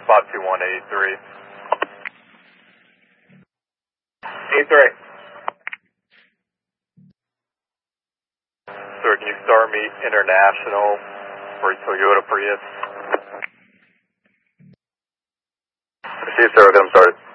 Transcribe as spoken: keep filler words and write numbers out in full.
spot two one eight three. eight three. Sir, can you start me international for Toyota Prius? See you, sir. I'm started.